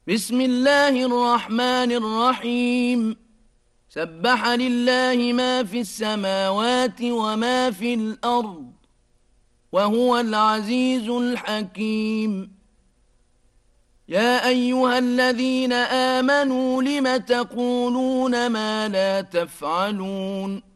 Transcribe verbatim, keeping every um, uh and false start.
بسم الله الرحمن الرحيم. سبح لله ما في السماوات وما في الأرض، وهو العزيز الحكيم. يا أيها الذين آمنوا لم تقولون ما لا تفعلون